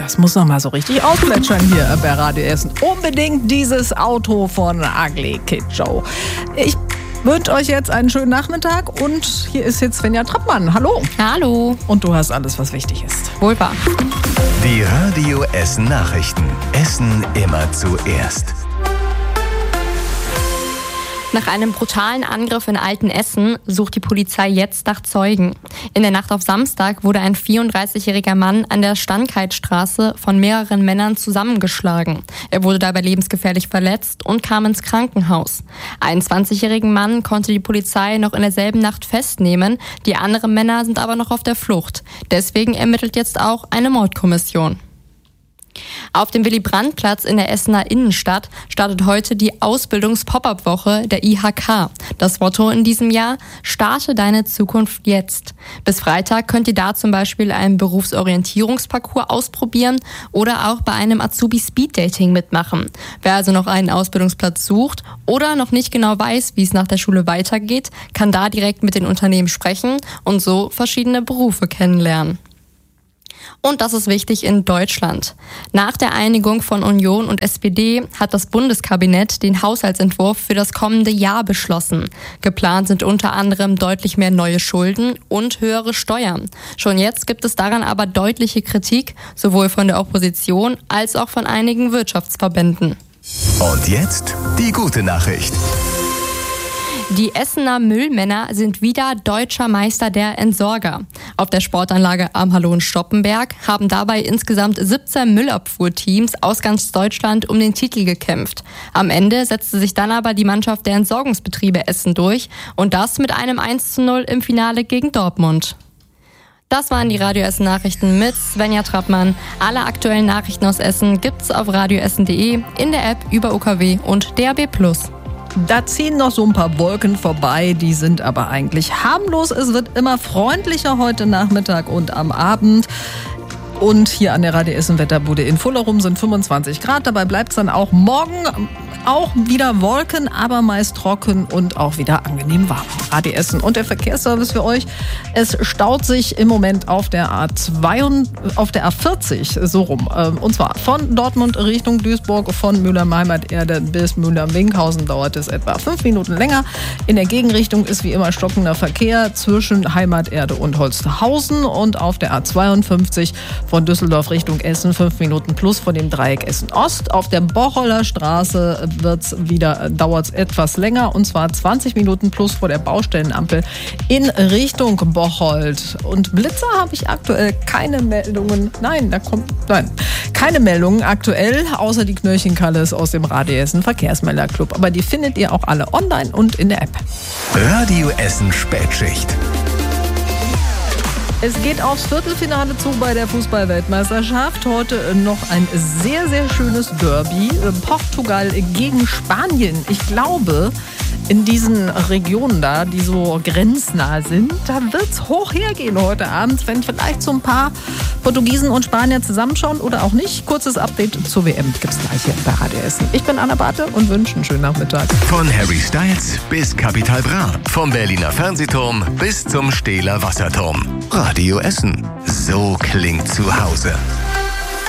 Das muss noch mal so richtig ausplätschern hier bei Radio Essen. Unbedingt dieses Auto von Ugly Kid Joe. Ich wünsche euch jetzt einen schönen Nachmittag und hier ist jetzt Svenja Trappmann. Hallo. Hallo. Und du hast alles, was wichtig ist. Wohl wahr. Die Radio Essen Nachrichten. Essen immer zuerst. Nach einem brutalen Angriff in Altenessen sucht die Polizei jetzt nach Zeugen. In der Nacht auf Samstag wurde ein 34-jähriger Mann an der Standkeitstraße von mehreren Männern zusammengeschlagen. Er wurde dabei lebensgefährlich verletzt und kam ins Krankenhaus. Einen 20-jährigen Mann konnte die Polizei noch in derselben Nacht festnehmen. Die anderen Männer sind aber noch auf der Flucht. Deswegen ermittelt jetzt auch eine Mordkommission. Auf dem Willy-Brandt-Platz in der Essener Innenstadt startet heute die Ausbildungs-Pop-Up-Woche der IHK. Das Motto in diesem Jahr: Starte deine Zukunft jetzt. Bis Freitag könnt ihr da zum Beispiel einen Berufsorientierungsparcours ausprobieren oder auch bei einem Azubi-Speed-Dating mitmachen. Wer also noch einen Ausbildungsplatz sucht oder noch nicht genau weiß, wie es nach der Schule weitergeht, kann da direkt mit den Unternehmen sprechen und so verschiedene Berufe kennenlernen. Und das ist wichtig in Deutschland. Nach der Einigung von Union und SPD hat das Bundeskabinett den Haushaltsentwurf für das kommende Jahr beschlossen. Geplant sind unter anderem deutlich mehr neue Schulden und höhere Steuern. Schon jetzt gibt es daran aber deutliche Kritik, sowohl von der Opposition als auch von einigen Wirtschaftsverbänden. Und jetzt die gute Nachricht. Die Essener Müllmänner sind wieder deutscher Meister der Entsorger. Auf der Sportanlage Ammerlohn-Stoppenberg haben dabei insgesamt 17 Müllabfuhrteams aus ganz Deutschland um den Titel gekämpft. Am Ende setzte sich dann aber die Mannschaft der Entsorgungsbetriebe Essen durch und das mit einem 1:0 im Finale gegen Dortmund. Das waren die Radio Essen Nachrichten mit Svenja Trappmann. Alle aktuellen Nachrichten aus Essen gibt's auf radioessen.de, in der App, über UKW und DAB+. Da ziehen noch so ein paar Wolken vorbei, die sind aber eigentlich harmlos. Es wird immer freundlicher heute Nachmittag und am Abend. Und hier an der Radio Essen Wetterbude in Fullerum sind 25 Grad. Dabei bleibt es dann auch morgen auch wieder Wolken, aber meist trocken und auch wieder angenehm warm. Radio Essen und der Verkehrsservice für euch. Es staut sich im Moment auf der A40 so rum. Und zwar von Dortmund Richtung Duisburg, von Mülheim-Heimaterde bis Mülheim-Winkhausen dauert es etwa 5 Minuten länger. In der Gegenrichtung ist wie immer stockender Verkehr zwischen Heimaterde und Holsterhausen und auf der A52 von Düsseldorf Richtung Essen 5 Minuten plus vor dem Dreieck Essen Ost. Auf der Bocholer Straße dauert es etwas länger und zwar 20 Minuten plus vor der Baustellenampel in Richtung Bocholt. Und Blitzer habe ich aktuell keine Meldungen. Keine Meldungen aktuell, außer die Knöllchenkalles aus dem Radio Essen Verkehrsmelderclub. Aber die findet ihr auch alle online und in der App. Radio Essen Spätschicht. Es geht aufs Viertelfinale zu bei der Fußball-Weltmeisterschaft. Heute noch ein sehr, sehr schönes Derby. Portugal gegen Spanien. Ich glaube, in diesen Regionen da, die so grenznah sind, da wird es hoch hergehen heute Abend, wenn vielleicht so ein paar Portugiesen und Spanier zusammenschauen oder auch nicht. Kurzes Update zur WM gibt es gleich hier bei Radio Essen. Ich bin Anna Barthe und wünsche einen schönen Nachmittag. Von Harry Styles bis Capital Bra. Vom Berliner Fernsehturm bis zum Stehler Wasserturm. Radio Essen. So klingt zu Hause.